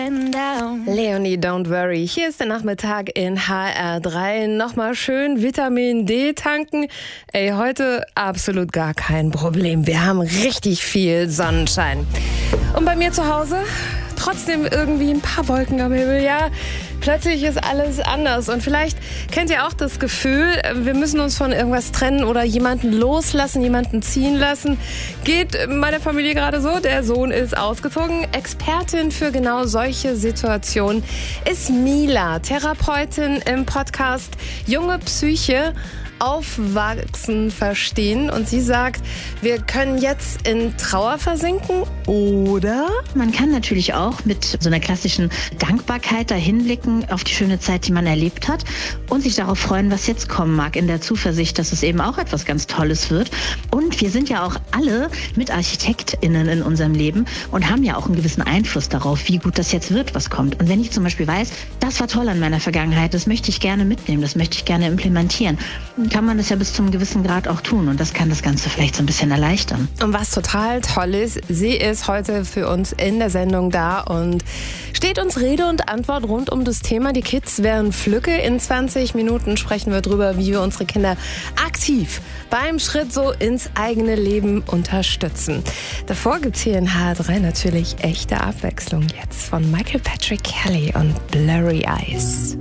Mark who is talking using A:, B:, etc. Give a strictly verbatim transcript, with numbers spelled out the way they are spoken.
A: Leonie, don't worry. Hier ist der Nachmittag in H R drei. Nochmal schön Vitamin D tanken. Ey, heute absolut gar kein Problem. Wir haben richtig viel Sonnenschein. Und bei mir zu Hause trotzdem irgendwie ein paar Wolken am Himmel, ja. Plötzlich ist alles anders und vielleicht kennt ihr auch das Gefühl, wir müssen uns von irgendwas trennen oder jemanden loslassen, jemanden ziehen lassen. Geht meiner Familie gerade so, der Sohn ist ausgezogen. Expertin für genau solche Situationen ist Mila, Therapeutin im Podcast Junge Psyche. Aufwachsen verstehen. Und sie sagt, wir können jetzt in Trauer versinken, oder?
B: Man kann natürlich auch mit so einer klassischen Dankbarkeit dahin blicken auf die schöne Zeit, die man erlebt hat und sich darauf freuen, was jetzt kommen mag, in der Zuversicht, dass es eben auch etwas ganz Tolles wird. Und wir sind ja auch alle MitarchitektInnen in unserem Leben und haben ja auch einen gewissen Einfluss darauf, wie gut das jetzt wird, was kommt. Und wenn ich zum Beispiel weiß, das war toll an meiner Vergangenheit, das möchte ich gerne mitnehmen, das möchte ich gerne implementieren, kann man das ja bis zum gewissen Grad auch tun. Und das kann das Ganze vielleicht so ein bisschen erleichtern.
A: Und was total toll ist, sie ist heute für uns in der Sendung da und steht uns Rede und Antwort rund um das Thema. Die Kids wären Flücke. In zwanzig Minuten sprechen wir drüber, wie wir unsere Kinder aktiv beim Schritt so ins eigene Leben unterstützen. Davor gibt's hier in H R drei natürlich echte Abwechslung jetzt von Michael Patrick Kelly und Blurry Eyes.